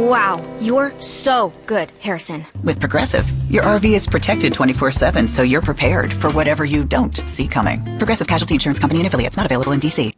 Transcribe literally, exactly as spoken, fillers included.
Wow, you're so good, Harrison. With Progressive, your R V is protected twenty-four seven, so you're prepared for whatever you don't see coming. Progressive Casualty Insurance Company and affiliates, not available in D C